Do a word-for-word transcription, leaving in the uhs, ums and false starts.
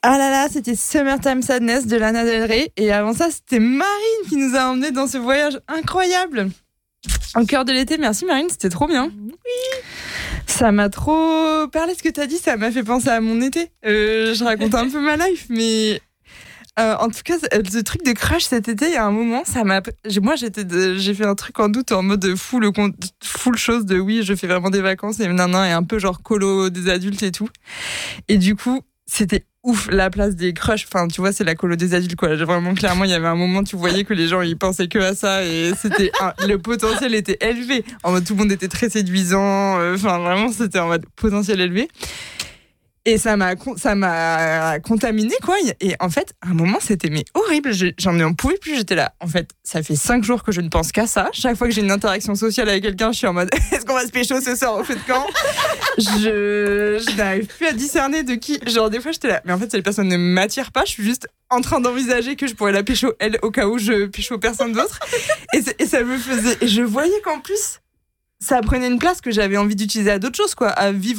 Ah là là, c'était Summertime Sadness de Lana Del Rey. Et avant ça, c'était Marine qui nous a emmenés dans ce voyage incroyable. Au cœur de l'été. Merci Marine, c'était trop bien. Oui. Ça m'a trop parlé ce que t'as dit, ça m'a fait penser à mon été. Euh, je raconte un peu ma life, mais... Euh, en tout cas, le truc de crush cet été, il y a un moment, ça m'a. Moi, j'étais, de... j'ai fait un truc en doute en mode full, full chose de oui, je fais vraiment des vacances et nanan et un peu genre colo des adultes et tout. Et du coup, c'était ouf la place des crushs. Enfin, tu vois, c'est la colo des adultes quoi. Vraiment clairement, il y avait un moment, tu voyais que les gens ils pensaient que à ça et c'était un... le potentiel était élevé. En mode tout le monde était très séduisant. Enfin, vraiment, c'était en mode potentiel élevé. Et ça m'a, ça m'a contaminé, quoi. Et en fait, à un moment, c'était mais horrible. J'en ai en pouvais plus. J'étais là. En fait, ça fait cinq jours que je ne pense qu'à ça. Chaque fois que j'ai une interaction sociale avec quelqu'un, je suis en mode est-ce qu'on va se pécho ce soir au feu de camp? je, je n'arrive plus à discerner de qui. Genre, des fois, j'étais là. Mais en fait, cette personne ne m'attire pas. Je suis juste en train d'envisager que je pourrais la pécho, elle, au cas où je pécho personne d'autre. Et, et ça me faisait. Et je voyais qu'en plus, ça prenait une place que j'avais envie d'utiliser à d'autres choses, quoi. À vivre